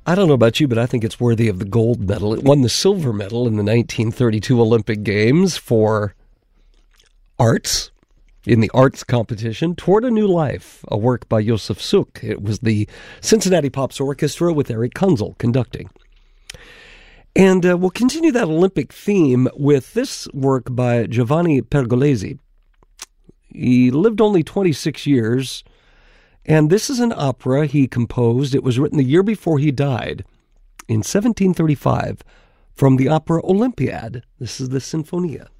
I don't know about you, but I think it's worthy of the gold medal. It won the silver medal in the 1932 Olympic Games for arts, in the arts competition, Toward a New Life, a work by Josef Suk. It was the Cincinnati Pops Orchestra with Eric Kunzel conducting. And we'll continue that Olympic theme with this work by Giovanni Pergolesi. He lived only 26 years, and this is an opera he composed. It was written the year before he died, in 1735, from the opera Olympiad. This is the Sinfonia.